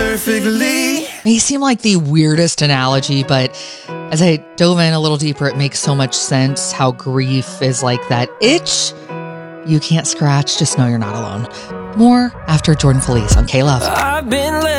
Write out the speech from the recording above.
perfectly. May seem like the weirdest analogy, but as I dove in a little deeper, it makes so much sense how grief is like that itch you can't scratch. Just know you're not alone. More after Jordan Feliz on K-Love. I've been